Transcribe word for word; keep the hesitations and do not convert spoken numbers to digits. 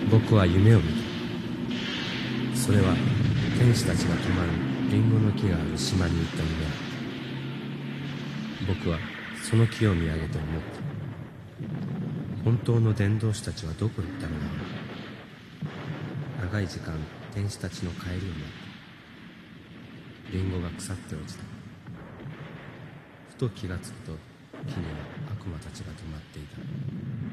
僕は夢を見た。それは天使たちが泊まるリンゴの木がある島に行った夢だった。僕はその木を見上げて思った。本当の伝道師たちはどこに行ったのだろう。長い時間天使たちの帰りを待った。リンゴが腐って落ちた。ふと気がつくと木には悪魔たちが止まっていた。